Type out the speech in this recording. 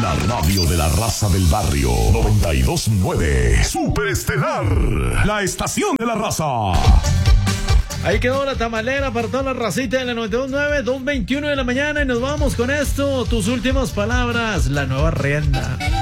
La radio de la raza del barrio. 92.9. Superestelar. La estación de la raza. Ahí quedó la tamalera para toda la racita de la 92.9, 2:21 de la mañana. Y nos vamos con esto. Tus últimas palabras. La nueva rienda.